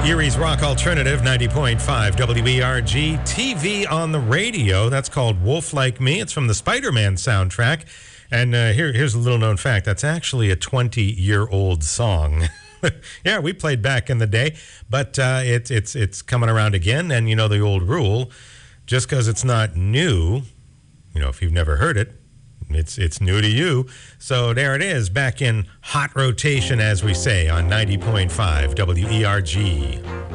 Erie's Rock Alternative, 90.5 WERG. TV on the radio. That's called Wolf Like Me. It's from the Spider-Man soundtrack. And here's a little known fact. That's actually a 20-year-old song. Yeah, we played back in the day, but it's coming around again. And you know the old rule, just because it's not new, you know, if you've never heard it, it's new to you. So there it is, back in hot rotation, as we say, on 90.5 WERG.